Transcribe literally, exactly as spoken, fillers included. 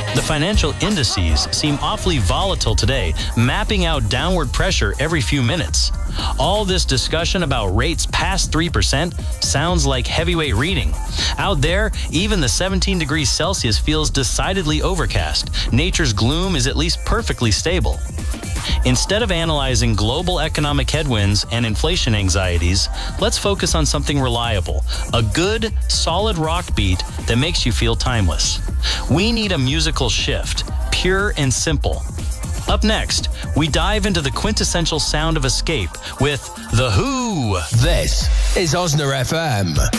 The financial indices seem awfully volatile today, mapping out downward pressure every few minutes. All this discussion about rates past three percent sounds like heavyweight reading. Out there, even the seventeen degrees Celsius feels decidedly overcast. Nature's gloom is at least perfectly stable. Instead of analyzing global economic headwinds and inflation anxieties, let's focus on something reliable, a good, solid rock beat that makes you feel timeless. We need a musical shift, pure and simple. Up next, we dive into the quintessential sound of escape with The Who. This is Osna F M.